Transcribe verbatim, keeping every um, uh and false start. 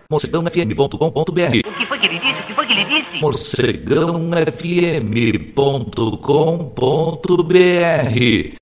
morcegão f m ponto com ponto b r. O que foi que ele disse? O que foi que ele disse? morcegão f m ponto com ponto b r.